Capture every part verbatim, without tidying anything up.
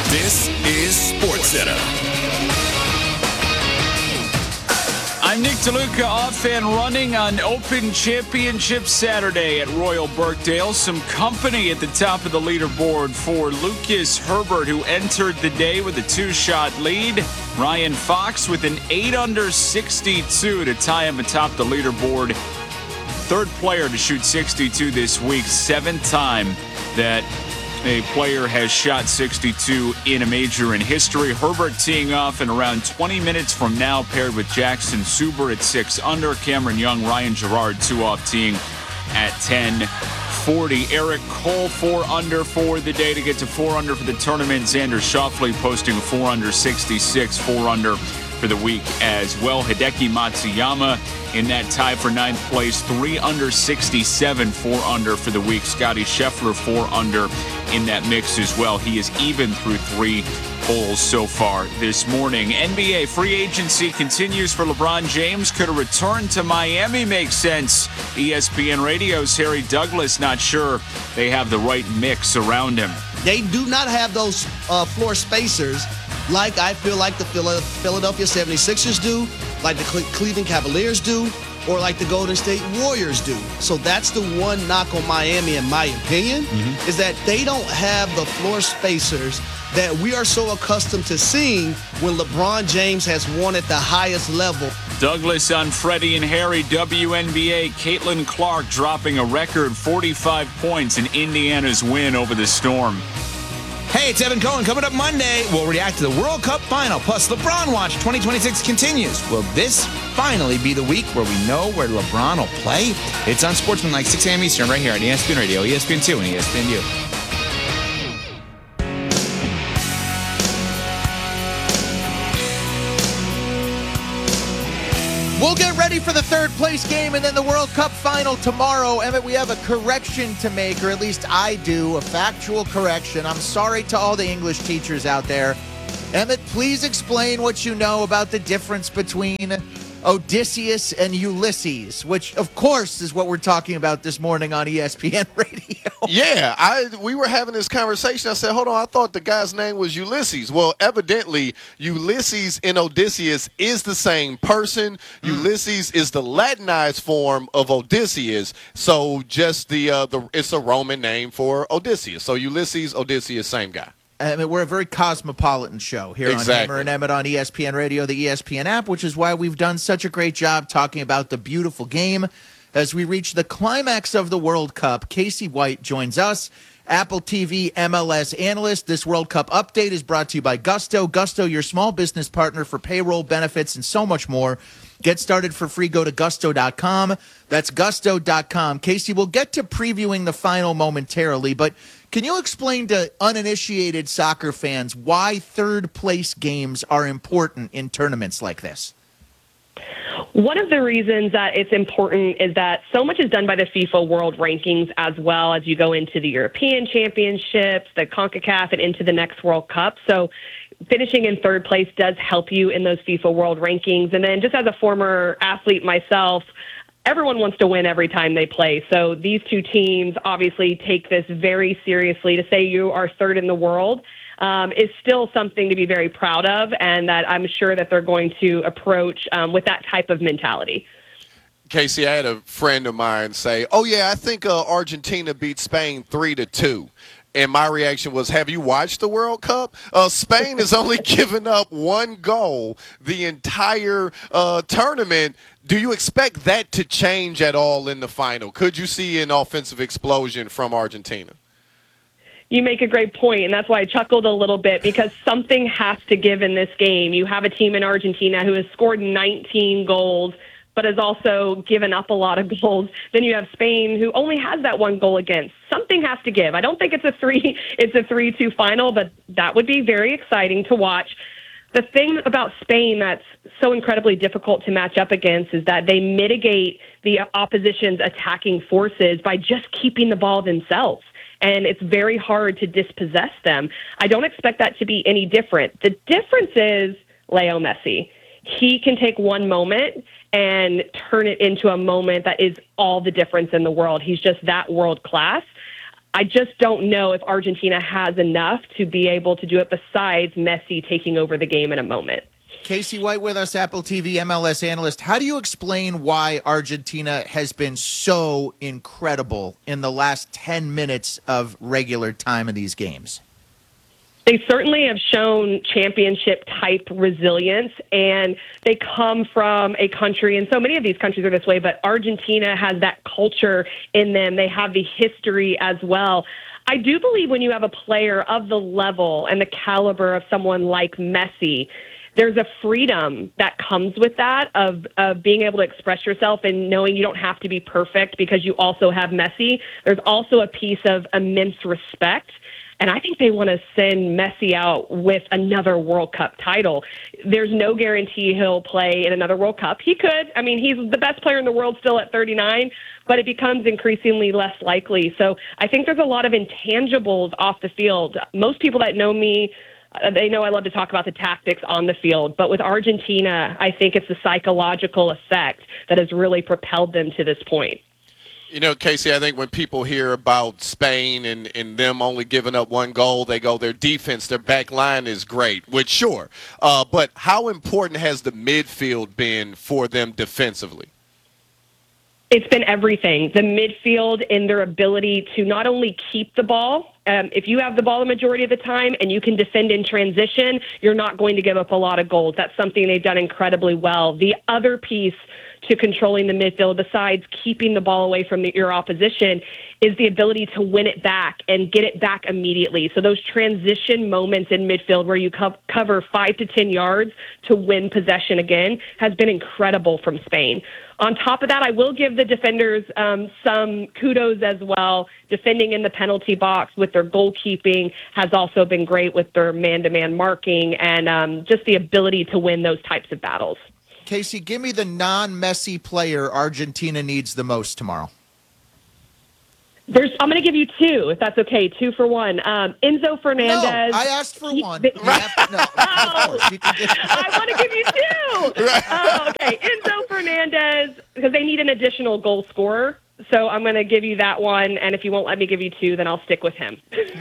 This is SportsCenter. I'm Nick DeLuca, off and running on Open Championship Saturday at Royal Birkdale. Some company at the top of the leaderboard for Lucas Herbert, who entered the day with a two-shot lead. Ryan Fox with an eight under sixty-two to tie him atop the leaderboard. Third player to shoot sixty-two this week, seventh time that a player has shot sixty-two in a major in history. Herbert teeing off in around twenty minutes from now, paired with Jackson Suber at six under. Cameron Young, Ryan Gerard, two off teeing at ten forty. Eric Cole, four under for the day to get to four under for the tournament. Xander Schauffele posting a four under sixty-six, four under for the week as well. Hideki Matsuyama in that tie for ninth place, three under sixty-seven, four under for the week. Scotty Scheffler, four under in that mix as well. He is even through three holes so far this morning. N B A free agency continues for LeBron James. Could a return to Miami make sense? E S P N Radio's Harry Douglas not sure they have the right mix around him. They do not have those uh, floor spacers like I feel like the Philadelphia seventy-sixers do, like the Cleveland Cavaliers do, or like the Golden State Warriors do. So that's the one knock on Miami, in my opinion, mm-hmm. is that they don't have the floor spacers that we are so accustomed to seeing when LeBron James has won at the highest level. Douglas on Freddie and Harry, W N B A. Caitlin Clark dropping a record forty-five points in Indiana's win over the Storm. Hey, it's Evan Cohen. Coming up Monday, we'll react to the World Cup final. Plus, LeBron Watch twenty twenty-six continues. Will this finally be the week where we know where LeBron will play? It's on Sportsmanlike, six a.m. Eastern, right here on E S P N Radio, E S P N two, and E S P N U. We'll get ready for the third place game and then the World Cup final tomorrow. Emmett, we have a correction to make, or at least I do, a factual correction. I'm sorry to all the English teachers out there. Emmett, please explain what you know about the difference between Odysseus and Ulysses, which, of course, is what we're talking about this morning on E S P N Radio. Yeah, I we were having this conversation. I said, hold on, I thought the guy's name was Ulysses. Well, evidently, Ulysses and Odysseus is the same person. Mm. Ulysses is the Latinized form of Odysseus. So just the, uh, the it's a Roman name for Odysseus. So Ulysses, Odysseus, same guy. I mean, we're a very cosmopolitan show here exactly. on Hammer and Emmett on E S P N Radio, the E S P N app, which is why we've done such a great job talking about the beautiful game. As we reach the climax of the World Cup, Casey White joins us, Apple T V M L S analyst. This World Cup update is brought to you by Gusto. Gusto, your small business partner for payroll, benefits, and so much more. Get started for free. Go to gusto dot com. That's gusto dot com. Casey, we'll get to previewing the final momentarily, but can you explain to uninitiated soccer fans why third-place games are important in tournaments like this? One of the reasons that it's important is that so much is done by the FIFA World Rankings as well as you go into the European Championships, the CONCACAF, and into the next World Cup. So finishing in third place does help you in those FIFA World Rankings. And then just as a former athlete myself, everyone wants to win every time they play. So these two teams obviously take this very seriously. To say you are third in the world um, is still something to be very proud of, and that I'm sure that they're going to approach um, with that type of mentality. Casey, I had a friend of mine say, oh, yeah, I think uh, Argentina beat Spain three to two. And my reaction was, have you watched the World Cup? Uh, Spain has only given up one goal the entire uh, tournament. Do you expect that to change at all in the final? Could you see an offensive explosion from Argentina? You make a great point, and that's why I chuckled a little bit, because something has to give in this game. You have a team in Argentina who has scored nineteen goals, but has also given up a lot of goals. Then you have Spain, who only has that one goal against. Something has to give. I don't think it's a three, it's a three two final, but that would be very exciting to watch. The thing about Spain that's so incredibly difficult to match up against is that they mitigate the opposition's attacking forces by just keeping the ball themselves. And it's very hard to dispossess them. I don't expect that to be any different. The difference is Leo Messi. He can take one moment and turn it into a moment that is all the difference in the world. He's just that world class. I just don't know if Argentina has enough to be able to do it besides Messi taking over the game in a moment. Casey White with us, Apple T V M L S analyst. How do you explain why Argentina has been so incredible in the last ten minutes of regular time of these games? They certainly have shown championship-type resilience, and they come from a country, and so many of these countries are this way, but Argentina has that culture in them. They have the history as well. I do believe when you have a player of the level and the caliber of someone like Messi, there's a freedom that comes with that of, of being able to express yourself and knowing you don't have to be perfect because you also have Messi. There's also a piece of immense respect. And I think they want to send Messi out with another World Cup title. There's no guarantee he'll play in another World Cup. He could. I mean, he's the best player in the world still at thirty-nine, but it becomes increasingly less likely. So I think there's a lot of intangibles off the field. Most people that know me, Uh, they know I love to talk about the tactics on the field, but with Argentina, I think it's the psychological effect that has really propelled them to this point. You know, Casey, I think when people hear about Spain and, and them only giving up one goal, they go, their defense, their back line is great, which sure. Uh, but how important has the midfield been for them defensively? It's been everything. The midfield and their ability to not only keep the ball. Um, if you have the ball the majority of the time and you can defend in transition, you're not going to give up a lot of goals. That's something they've done incredibly well. The other piece to controlling the midfield, besides keeping the ball away from the, your opposition, is the ability to win it back and get it back immediately. So those transition moments in midfield where you co- cover five to ten yards to win possession again has been incredible from Spain. On top of that, I will give the defenders um, some kudos as well. Defending in the penalty box with their goalkeeping has also been great with their man-to-man marking and um, just the ability to win those types of battles. Casey, give me the non-Messi player Argentina needs the most tomorrow. There's, I'm going to give you two, if that's okay. Two for one. Um, Enzo Fernandez. No, I asked for he, one. The, You have- no, of course, you can get- I want to give you two. Oh, okay. Enzo Fernandez, because they need an additional goal scorer. So I'm going to give you that one, and if you won't let me give you two, then I'll stick with him.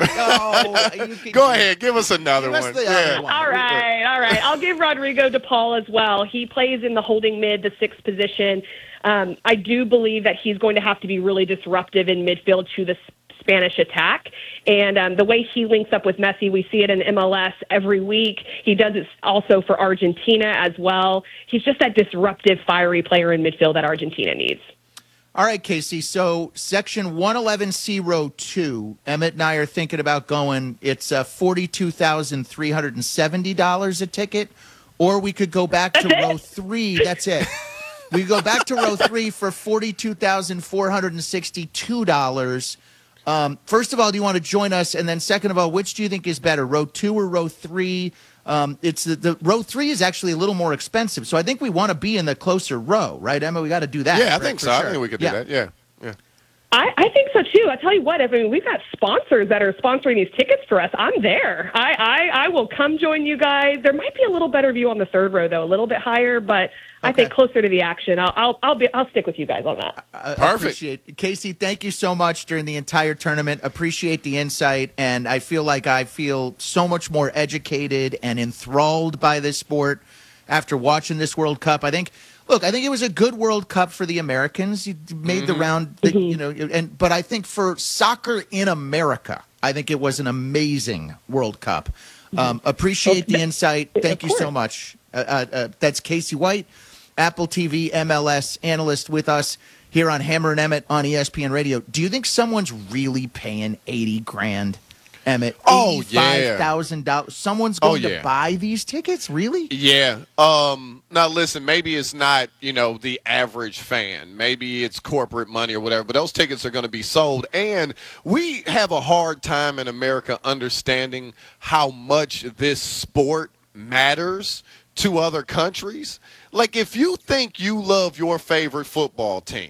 No, you can- Go ahead, give us another Give us one. the Yeah. other one. All right, all right. I'll give Rodrigo de Paul as well. He plays in the holding mid, the sixth position. Um, I do believe that he's going to have to be really disruptive in midfield to the Spanish attack. And um, the way he links up with Messi, we see it in M L S every week. He does it also for Argentina as well. He's just that disruptive, fiery player in midfield that Argentina needs. All right, Casey. So section one eleven C row two, Emmett and I are thinking about going. It's uh, forty-two thousand three hundred seventy dollars a ticket, or we could go back to That's it? row three. That's it. We go back to row three for forty-two thousand four hundred sixty-two dollars. Um, first of all, do you want to join us? And then second of all, which do you think is better, row two or row three? Um, it's the, the row three is actually a little more expensive, so I think we want to be in the closer row, right, Emma? We got to do that. Yeah, I for- think for so. sure. I think we could do Yeah. that. Yeah, yeah. I, I think so too. I tell you what, I mean, we've got sponsors that are sponsoring these tickets for us. I'm there. I, I, I will come join you guys. There might be a little better view on the third row though, a little bit higher, but I Okay. think closer to the action. I'll, I'll, I'll be, I'll stick with you guys on that. I Perfect. Appreciate Casey, thank you so much during the entire tournament. Appreciate the insight, and I feel like I feel so much more educated and enthralled by this sport after watching this World Cup. I think, look, I think it was a good World Cup for the Americans. You made the round, that, you know, and but I think for soccer in America, I think it was an amazing World Cup. Um, appreciate the insight. Thank you so much. Uh, uh, uh, that's Casey White, Apple T V M L S analyst with us here on Hammer and Emmett on E S P N Radio. Do you think someone's really paying eighty grand, Emmett? Oh, yeah. eighty-five thousand dollars. Someone's going Oh, yeah. to buy these tickets? Really? Yeah. Um, now, listen, maybe it's not, you know, the average fan. Maybe it's corporate money or whatever, but those tickets are going to be sold. And we have a hard time in America understanding how much this sport matters to other countries. Like, if you think you love your favorite football team,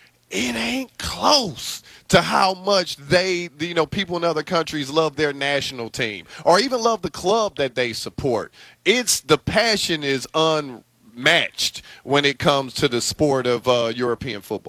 it ain't close to how much they, you know, people in other countries love their national team or even love the club that they support. It's the passion is unmatched when it comes to the sport of uh, European football.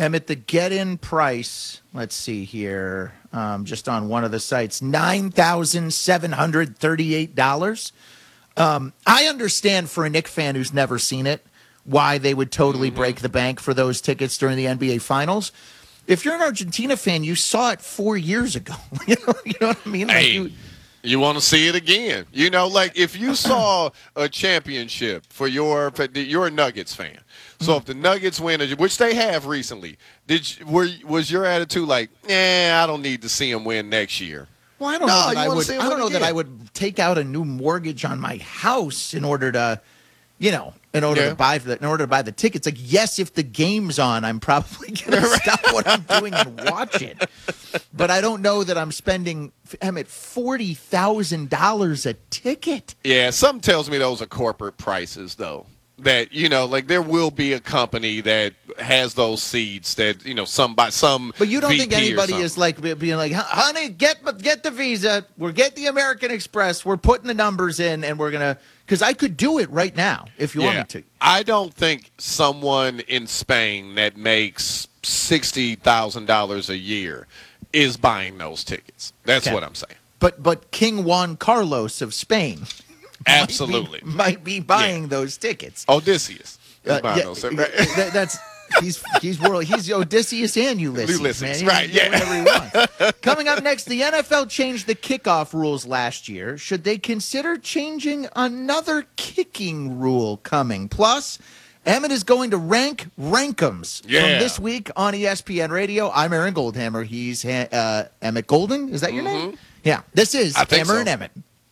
Emmett, the get-in price, let's see here, um, just on one of the sites, nine thousand seven hundred thirty-eight dollars. Um, I understand for a Knicks fan who's never seen it why they would totally mm-hmm. break the bank for those tickets during the N B A Finals. If you're an Argentina fan, you saw it four years ago. you, know, you know what I mean? Like hey, you, you want to see it again. You know, like if you saw a championship for your for, you're a Nuggets fan. So if the Nuggets win, which they have recently, did you, were was your attitude like, eh, I don't need to see them win next year? Well, I don't no, know that I wanna would. I don't know again. that I would take out a new mortgage on my house in order to, you know, in order yeah. to buy the, in order to buy the tickets. Like, yes, if the game's on, I'm probably going to stop what I'm doing and watch it. But I don't know that I'm spending. I'm at forty thousand dollars a ticket. Yeah, something tells me those are corporate prices, though. That, you know, like there will be a company that has those seats that, you know, some by some. But you don't V P think anybody is like being like, honey, get get the Visa, we're get the American Express, we're putting the numbers in, and we're gonna. Because I could do it right now if you yeah. want me to. I don't think someone in Spain that makes sixty thousand dollars a year is buying those tickets. That's okay. what I'm saying. But but King Juan Carlos of Spain. Absolutely. Might be, might be buying yeah. those tickets. Odysseus. Uh, yeah, that, that's he's he's world he's Odysseus and Ulysses. Ulysses, man. right? He, yeah. Whatever he wants. Coming up next, the N F L changed the kickoff rules last year. Should they consider changing another kicking rule coming? Plus, Emmett is going to rank rankums yeah. from this week on E S P N Radio. I'm Aaron Goldhammer. He's uh, Emmett Golden. Is that your mm-hmm. name? Yeah. This is Hammer so. and Emmett.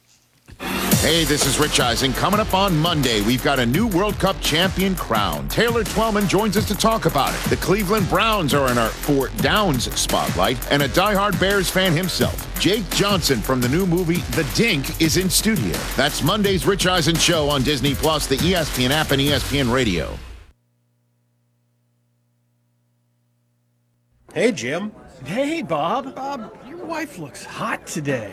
Hey, this is Rich Eisen. Coming up on Monday, we've got a new World Cup champion crown. Taylor Twellman joins us to talk about it. The Cleveland Browns are in our Fort Downs spotlight, and a diehard Bears fan himself, Jake Johnson from the new movie The Dink, is in studio. That's Monday's Rich Eisen Show on Disney Plus, the E S P N app, and E S P N Radio. Hey, Jim. Hey, Bob. Bob, your wife looks hot today.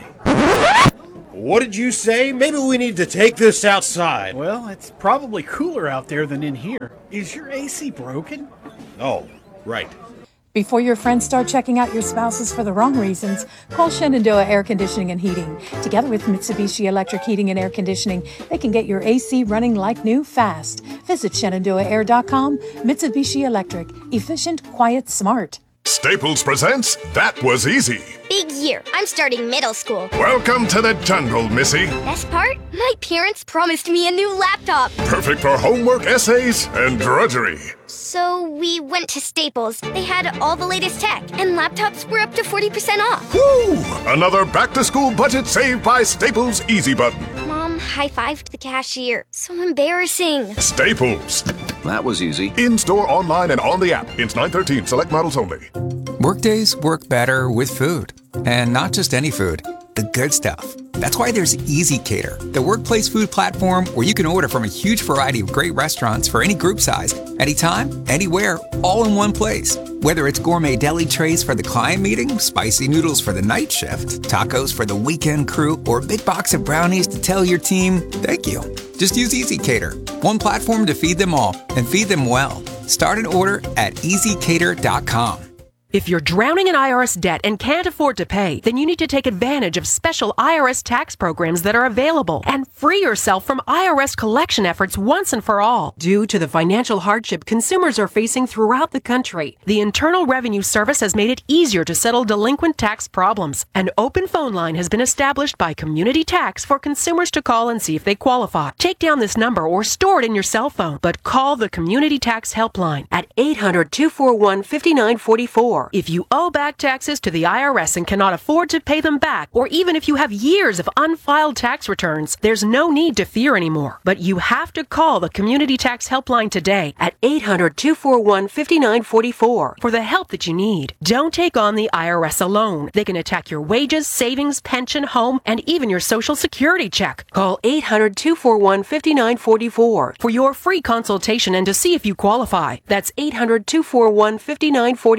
What did you say? Maybe we need to take this outside. Well, it's probably cooler out there than in here. Is your A C broken? Oh, right. Before your friends start checking out your spouses for the wrong reasons, call Shenandoah Air Conditioning and Heating. Together with Mitsubishi Electric Heating and Air Conditioning, they can get your A C running like new fast. Visit Shenandoah Air dot com. Mitsubishi Electric. Efficient, quiet, smart. Staples presents That Was Easy. Big year. I'm starting middle school. Welcome to the jungle, Missy. Best part? My parents promised me a new laptop. Perfect for homework, essays, and drudgery. So we went to Staples. They had all the latest tech, and laptops were up to forty percent off. Woo! Another back-to-school budget saved by Staples Easy Button. Mom high-fived the cashier. So embarrassing. Staples. That was easy. In-store, online, and on the app. It's nine thirteen. Select models only. Workdays work better with food. And not just any food, the good stuff. That's why there's EasyCater, the workplace food platform where you can order from a huge variety of great restaurants for any group size, anytime, anywhere, all in one place. Whether it's gourmet deli trays for the client meeting, spicy noodles for the night shift, tacos for the weekend crew, or a big box of brownies to tell your team, thank you. Just use EasyCater, one platform to feed them all and feed them well. Start an order at easy cater dot com. If you're drowning in I R S debt and can't afford to pay, then you need to take advantage of special I R S tax programs that are available and free yourself from I R S collection efforts once and for all. Due to the financial hardship consumers are facing throughout the country, the Internal Revenue Service has made it easier to settle delinquent tax problems. An open phone line has been established by Community Tax for consumers to call and see if they qualify. Take down this number or store it in your cell phone, but call the Community Tax Helpline at eight hundred, two four one, five nine four four. If you owe back taxes to the I R S and cannot afford to pay them back, or even if you have years of unfiled tax returns, there's no need to fear anymore. But you have to call the Community Tax Helpline today at eight hundred, two four one, five nine four four for the help that you need. Don't take on the I R S alone. They can attack your wages, savings, pension, home, and even your Social Security check. Call eight hundred, two four one, five nine four four for your free consultation and to see if you qualify. That's eight hundred, two four one, five nine four four.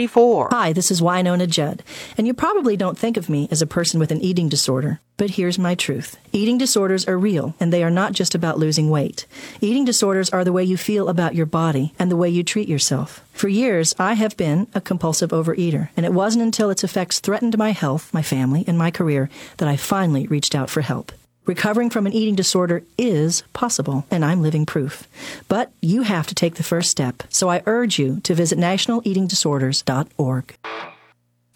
Hi, this is Wynonna Judd, and you probably don't think of me as a person with an eating disorder, but here's my truth. Eating disorders are real, and they are not just about losing weight. Eating disorders are the way you feel about your body and the way you treat yourself. For years, I have been a compulsive overeater, and it wasn't until its effects threatened my health, my family, and my career that I finally reached out for help. Recovering from an eating disorder is possible, and I'm living proof. But you have to take the first step, so I urge you to visit national eating disorders dot org.